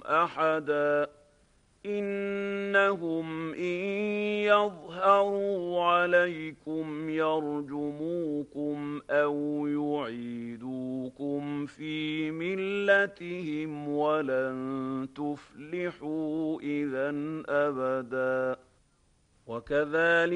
أحدا إنهم إن يظهروا عليكم يرجموكم أو يعيدوكم في ملتهم ولن تفلحوا إذا أبدا وكذلك